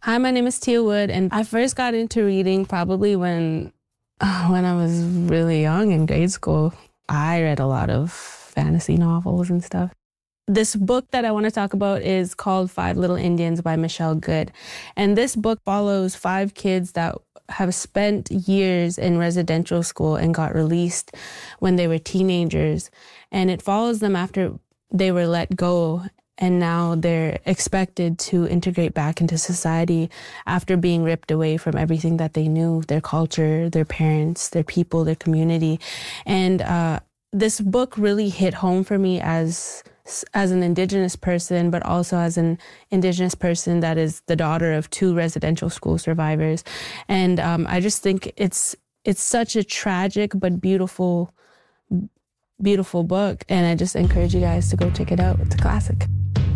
Hi, my name is Tia Wood, and I first got into reading probably when I was really young in grade school. I read a lot of fantasy novels and stuff. This book that I want to talk about is called Five Little Indians by Michelle Good. And this book follows 5 kids that have spent years in residential school and got released when they were teenagers. And it follows them after they were let go, and now they're expected to integrate back into society after being ripped away from everything that they knew, their culture, their parents, their people, their community. And this book really hit home for me as an Indigenous person, but also as an Indigenous person that is the daughter of 2 residential school survivors. And I just think it's such a tragic but beautiful book. And I just encourage you guys to go check it out. It's a classic.